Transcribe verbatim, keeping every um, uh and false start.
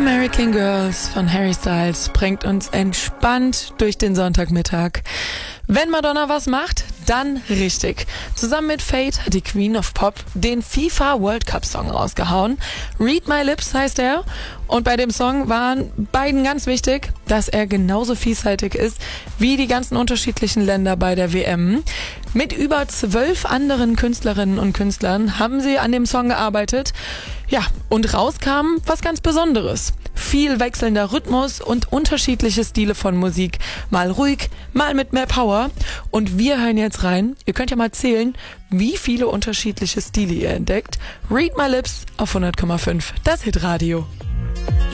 American Girls von Harry Styles bringt uns entspannt durch den Sonntagmittag. Wenn Madonna was macht, dann richtig. Zusammen mit Fate hat die Queen of Pop den FIFA World Cup Song rausgehauen. Read My Lips heißt er. Und bei dem Song waren beiden ganz wichtig, dass er genauso vielseitig ist wie die ganzen unterschiedlichen Länder bei der W M. Mit über zwölf anderen Künstlerinnen und Künstlern haben sie an dem Song gearbeitet. Ja, und rauskam was ganz Besonderes. Viel wechselnder Rhythmus und unterschiedliche Stile von Musik. Mal ruhig, mal mit mehr Power. Und wir hören jetzt rein. Ihr könnt ja mal zählen, wie viele unterschiedliche Stile ihr entdeckt. Read My Lips auf hundert Komma fünf, das Hitradio.